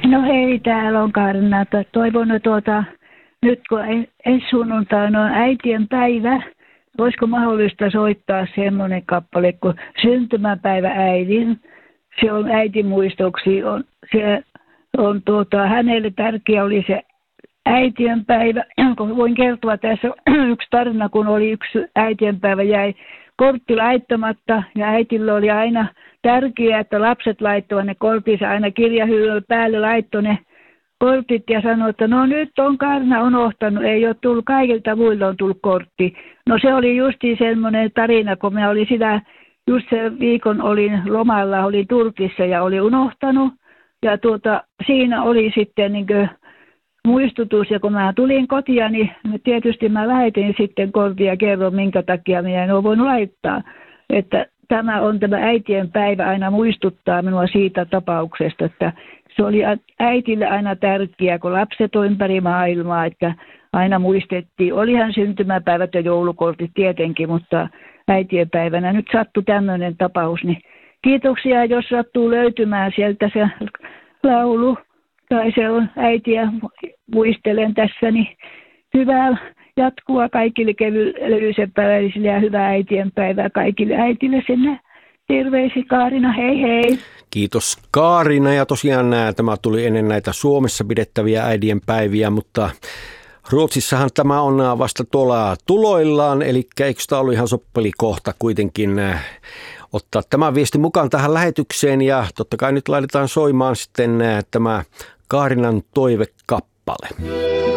No hei, täällä on Karna. Toivon, nyt kun ensi sunnuntaina on äitien päivä, olisiko mahdollista soittaa semmoinen kappale kuin Syntymäpäivä äidin. Se on äitin muistoksi. Hänelle tärkeä oli se äitienpäivä. Voin kertoa tässä yksi tarina, kun oli yksi äitienpäivä, jäi kortti laittamatta ja äitillä oli aina tärkeää, että lapset laittoivat ne korttinsa aina kirjahyllylle päälle, laittoi ne kortit ja sanoi, että no nyt on Karna unohtanut, ei ole tullut, kaikilta muilla on tullut kortti. No se oli justiin semmoinen tarina, kun mä olin sitä, just sen viikon olin lomalla, olin Turkissa ja olin unohtanut ja siinä oli sitten niin kuin muistutus, ja kun mä tulin kotiin, niin tietysti mä lähetin sitten kortin ja kerron, minkä takia minä en ole voinut laittaa. Että tämä äitien päivä aina muistuttaa minua siitä tapauksesta, että se oli äitille aina tärkeää, kun lapset on ympäri maailmaa, että aina muistettiin. Olihan syntymäpäivät ja joulukortit tietenkin, mutta äitien päivänä nyt sattui tämmöinen tapaus. Niin kiitoksia, jos sattuu löytymään sieltä se laulu. Tai se on äitiä, muistelen tässä, niin hyvää jatkua kaikille kevyelyysenpäiväisille ja hyvää äitienpäivää kaikille äitille sinne. Terveisiä Kaarina, hei hei. Kiitos Kaarina, ja tosiaan tämä tuli ennen näitä Suomessa pidettäviä äitienpäiviä, mutta Ruotsissahan tämä on vasta tuolla tuloillaan, eli eikö tämä ollut ihan soppeli kohta kuitenkin ottaa tämä viesti mukaan tähän lähetykseen, ja totta kai nyt laitetaan soimaan sitten tämä Kaarinan toivekappale.